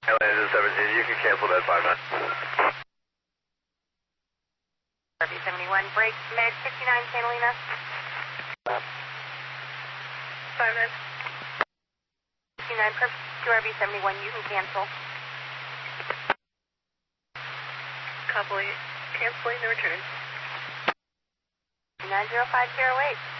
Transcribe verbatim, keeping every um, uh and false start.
Atlanta seventeen, you can cancel that five nine. R B seventy-one, break mid fifty-nine, Catalina. five nine. fifty-nine, perfect, to R B seventy-one, you can cancel. Copy, canceling the return. nine zero five zero eight.